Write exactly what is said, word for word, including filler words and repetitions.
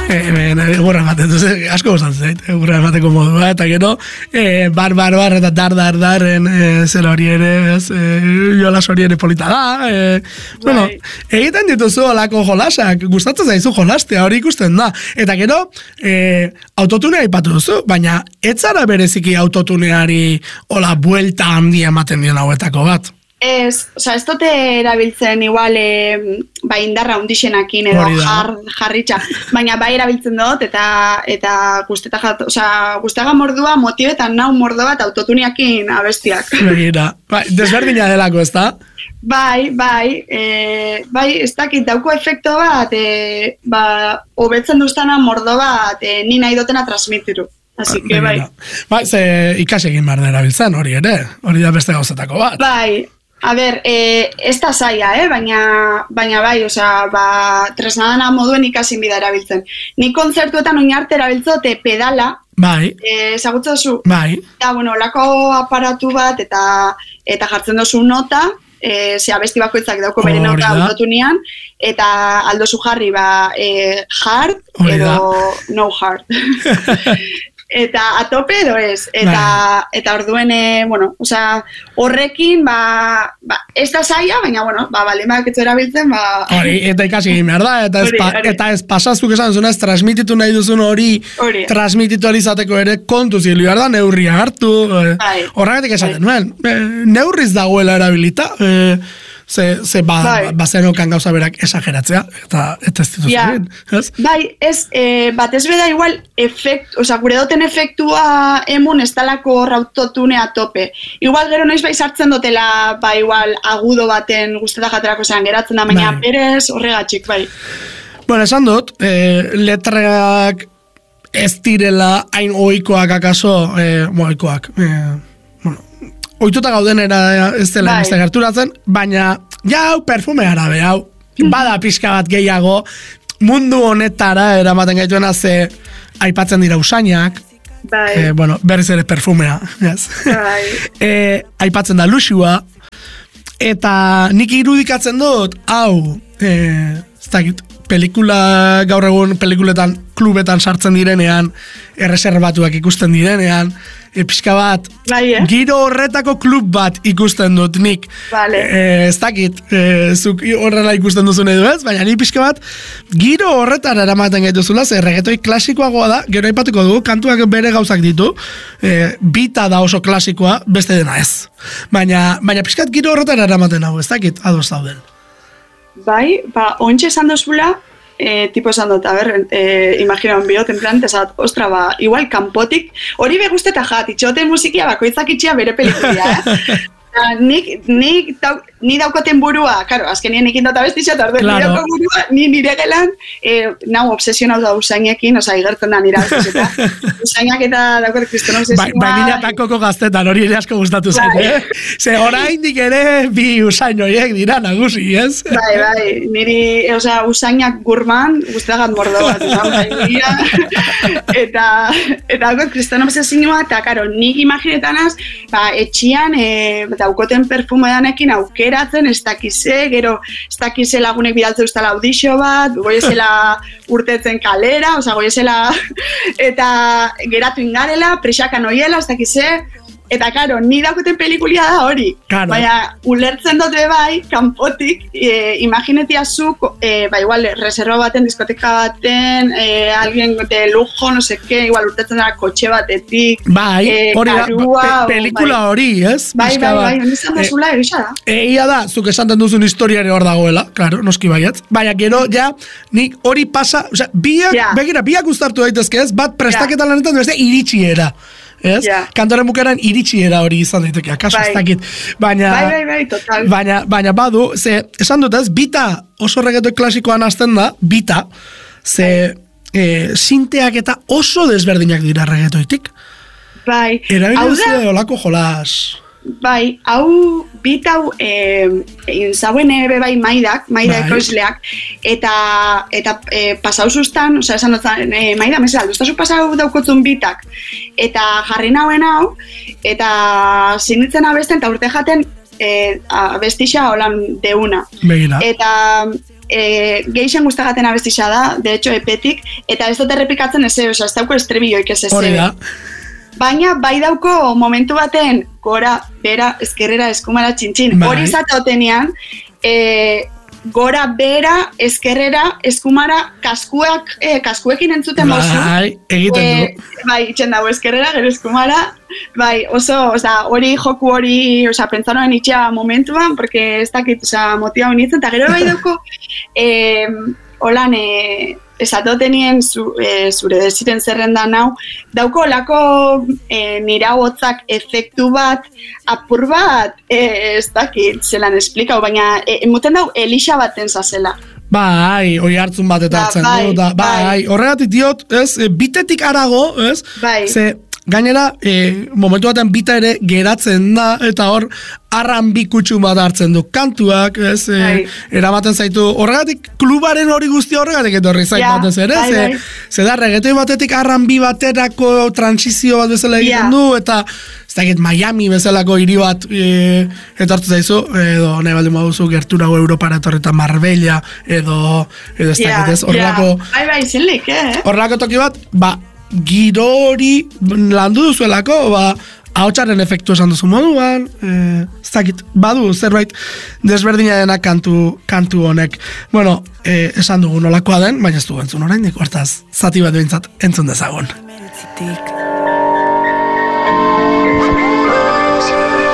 Egurra ematen, asko gozatzen zait, egurra emateko modua, eta gero, e, bar, bar, bar, eta dar, dar, darren, e, zera hori ere, ez, e, jolas hori ere polita da, e, bueno, egiten dituzu olako jolasak, gustatzen zaizu jolastea, hori ikusten da, eta gero, e, autotunea ipatu duzu, baina, ez zara bereziki autotuneari hola buelta handia ematen dion hauetako bat. Ez, oza, ez dute erabiltzen igual e, ba indarra hundixenakin edo jar, jarritxa, baina bai erabiltzen dut eta eta guzteta jat, oza, guztega mordua motibetan nau mordo bat autotuniakin abestiak. Begira, bai, desberdina delako, ez da? Bai, bai, e, bai, ez dakit dauko efekto bat, e, ba, hobetzen duztana mordo bat, e, ni nahi dutena transmitiru. Así que bai. Bai, ze ikasi egin behar da erabiltzen, hori ere, hori da beste gauzetako bat. Bai. A ber, eh, ez da zaila, eh? baina, baina bai, osea, ba, tresnadana moduen ikasin bida erabiltzen. Ni kontzertuetan oin arte erabiltzote pedala, bai. Ezagutza duzu? Bai. Eta, bueno, lako aparatu bat, eta eta jartzen duzu nota, e, ze abesti bakoitzak dauko bere nota autotunian, eta aldozu jarri, ba, e, hard, edo no hard. Eta atope edo ez, eta, bai. Eta orduen, e, bueno, osea, horrekin, ba, ba, ez da zaila, baina, bueno, ba, bale, maketzu erabiltzen, ba... Hori, eta ikasi egin behar da, eta ez, pa, eta ez pasazuk esan zuen, ez transmititu nahi duzun hori, hori. Transmititu alizateko ere kontu zilu behar da, neurria hartu, bai. Horregatik esaten, bai. Nuen, neurriz dagoela erabilita, e, Ze, ze ba, bai. Bazenokan gauza berak esageratzea, eta ez dituzu ja. egin. Ez? Bai, ez, e, bat ez beda igual, efekt, oza, gure doten efektua emun ez talako rautotunea tope. Igual gero noiz bai sartzen dutela, ba, igual, agudo baten guztetak jaterako zean geratzen da, baina bai. Berez horregatxik, bai. Bueno, esan dut, e, letrak ez direla hain oikoak akaso, e, oikoak, e, oituta gaudenera ez dela bai. Gerturatzen, baina ja hau perfume arabe, hau bada pixka bat gehiago mundu honetara eramaten gaituena ze aipatzen dira usainak, bai. eh, bueno, berriz ere perfumea, yes. Bai. eh, aipatzen da luxua, eta nik irudikatzen dut, hau, eh, ez dakit, pelikula gaur egun pelikuletan, klubetan sartzen direnean, erreserbatuak ikusten direnean, e, pixka bat, bai, eh? Giro horretako klub bat ikusten dut nik. Vale. E, ez dakit, e, zuk horrela ikusten duzun edo ez, baina ni pixka bat, giro horretara eramaten gaituzula, ze reggaetoi klasikoagoa da, gero aipatuko dugu, kantuak bere gauzak ditu, e, bita da oso klasikoa, beste dena ez. Baina, baina pixkat giro horretara eramaten hau, ez dakit, ados dauden. Bai, ba, ontsa esan dozula, eh, tipo esan dut, a ber, eh, imagina un biot, en plan, tesat, ostra, ba, igual kanpotik, hori be guzteta jat, itxoten musikia bakoitzak itxia bere pelikulia, eh? Nik, nik, tau, ni daukoten burua, karo, azkenien ikin dut abestitxat, orduen, claro. Ni dauko burua, ni nire gelan, eh, nau obsesionau da usainekin, oza, igertzen da nire abestitxeta. Usainak eta daukot kriston obsesioa. Bai, bai nire takoko gaztetan, hori ere asko gustatu zen, bai. Eh? Ze orain dik ere bi usain horiek dira nagusi, ez? Bai, bai, niri, oza, usainak gurman, guztagat mordo bat, oza, eta, eta daukot kriston obsesioa, eta, karo, nik imaginetanaz, ba, etxian, eh, daukoten perfume danekin aukeratzen, ez dakize, gero ez dakize lagunek bidaltzen ustala audizio bat, goiezela urtetzen kalera, oza, goiezela eta geratu ingarela, presaka noiela, ez dakize, eta karo, ni daukoten pelikulia da hori, claro. Baina ulertzen dute bai, kanpotik, e, imaginetia zuk, e, ba igual, reserva baten, diskoteka baten, e, alguien de lujo, no sé qué, igual urtetzen dara kotxe batetik, bai, e, hori da, pe, pelikula hori, ez? Bai, bai, bai, hori izan da zula, egisa da. Egia da, zuk esan duzun historiare hor dagoela, claro, noski baietz, baina gero, ja, nik hori pasa, osea, biak, yeah. Begira, biak uztartu daitezke ez, bat prestaketan yeah. Lanetan, beste iritsiera. Ez? Yeah. Kantoren bukaran iritsiera hori izan daiteke, akaso ez dakit. Baina, bai, bai, bai, total. Baina, baina badu, ze, esan dut ez, bita oso reggaetoi klasikoan hasten da, bita, ze e, sinteak eta oso desberdinak dira reggaetoitik. Bai. Erabiltzen olako jolas. Bai, hau, bitau, eh, inzauen ebe bai maidak, maida bai. Ekoizleak, eta, eta eh, pasau sustan, oza, esan dut, eh, maida, mesera, duztazu pasau daukotzun bitak, eta jarri nauen hau, eta sinitzen abesten, eta urte jaten, eh, abestixa holan deuna. Begira. Eta, e, geixen guztagaten abestixa da, de hecho, epetik, eta ez dut errepikatzen ez, oza, ez dauko estribilloik ez ez. Hori da. Baina, bai dauko momentu baten, gora, bera, eskerrera, eskumara, txintxin. Bai. Hori izateotenean, e, gora, bera, eskerrera, eskumara, kaskuak, eh, kaskuekin entzuten mozu. Bai, egiten du. E, bai, itxen dago, eskerrera, gero eskumara, bai, oso, oza, hori joku hori, oza, pentsanoen itxea momentuan, porque ez dakit, oza, motiva benitzen, eta gero bai dauko, eh, holan, eh, esatotenien zu, e, zure desiren zerrendan hau, dauko olako e, nira hotzak efektu bat, apur bat, e, ez dakit, zelan esplikau, baina e, emoten dau Elixa baten zazela. Bai, hori hartzun bat eta hartzen bai, du, da, bai, bai. Horregatik diot, ez, bitetik arago, ez, bai. Ze, gainera, e, momentu baten bita ere geratzen da, eta hor, arran bi kutsu bat hartzen du kantuak, ez, e, bai. eramaten zaitu, horregatik klubaren hori guzti horregatik etorri zait ja, batez ere, bai, ze, bai. ze da, reggaetoi batetik arran bi baterako transizio bat bezala egiten ja. du, eta ez dakit Miami bezalako hiri bat e, etortu zaizu, edo nahi baldin baduzu gerturago Europara etorri eta Marbella, edo, edo ez ja, dakit ez, horrelako, ja. Bai, bai, zelik, eh? horrelako toki bat, ba, giro hori landu duzuelako, ba, ahotsaren efektu esan duzu moduan, eh, ez dakit, badu zerbait desberdina dena kantu, kantu honek. Bueno, eh, esan dugu nolakoa den, baina ez dugu entzun oraindik, hortaz, zati bat behintzat entzun dezagun.